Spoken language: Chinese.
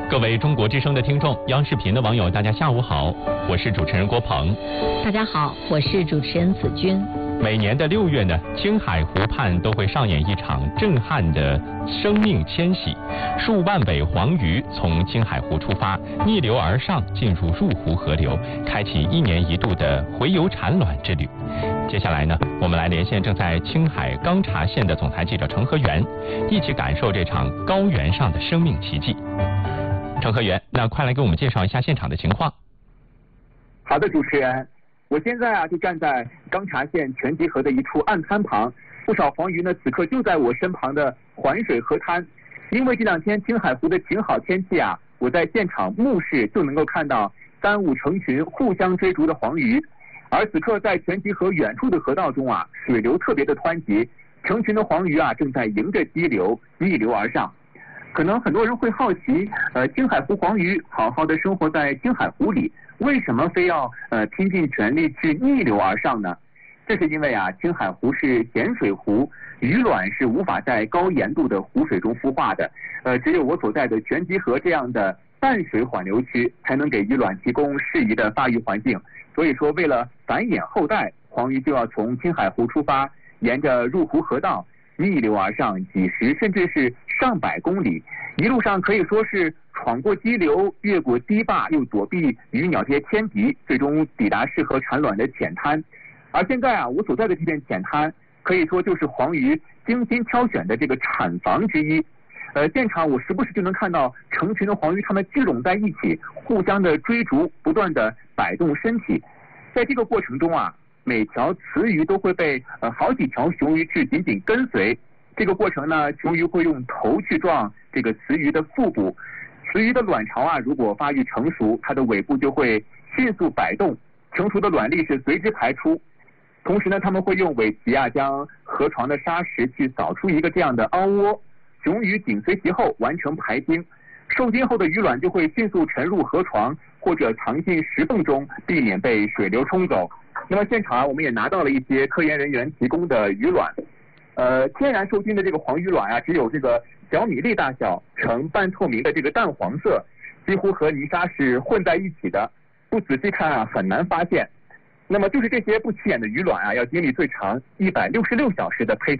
各位中国之声的听众，央视频的网友，大家下午好，我是主持人郭鹏。 大家好，我是主持人子君。 每年的6月呢，青海湖畔都会上演一场震撼的生命迁徙，数万尾黄鱼从青海湖出发，逆流而上，进入入湖河流，开启1年1度的洄游产卵之旅。接下来呢，我们来连线正在青海钢察县的总台记者程和元，一起感受这场高原上的生命奇迹。程和元，那快来给我们介绍一下现场的情况。 好的，主持人，我现在就站在钢察县全集河的一处岸滩旁，不少黄鱼呢此刻就在我身旁的环水河滩。因为这2天青海湖的晴好天气我在现场目视就能够看到3、5成群互相追逐的黄鱼。而此刻在全集河远处的河道中水流特别的湍急，成群的黄鱼正在迎着激流逆流而上。可能很多人会好奇，青海湖黄鱼好好的生活在青海湖里，为什么非要拼尽全力去逆流而上呢？这是因为青海湖是咸水湖，鱼卵是无法在高盐度的湖水中孵化的，只有我所在的全集河这样的淡水缓流区才能给鱼卵提供适宜的发育环境。所以说，为了繁衍后代，黄鱼就要从青海湖出发，沿着入湖河道逆流而上几十甚至是上百公里，一路上可以说是闯过激流，越过堤坝，又躲避鱼鸟这些天敌，最终抵达适合产卵的浅滩。而现在我所在的这片浅滩可以说就是黄鱼精心挑选的这个产房之一。现场我时不时就能看到成群的黄鱼，它们聚拢在一起，互相的追逐，不断的摆动身体。在这个过程中每条雌鱼都会被好几条雄鱼去紧紧跟随。这个过程呢，雄鱼会用头去撞这个雌鱼的腹部，雌鱼的卵巢如果发育成熟，它的尾部就会迅速摆动，成熟的卵粒是随之排出。同时呢，它们会用尾鳍将河床的沙石去扫出一个这样的凹窝，雄鱼紧随其后完成排精。受精后的鱼卵就会迅速沉入河床或者藏进石缝中，避免被水流冲走。那么现场我们也拿到了一些科研人员提供的鱼卵，天然受精的这个黄鱼卵只有这个小米粒大小，呈半透明的这个淡黄色，几乎和泥沙是混在一起的，不仔细看很难发现。那么就是这些不起眼的鱼卵要经历最长166小时的胚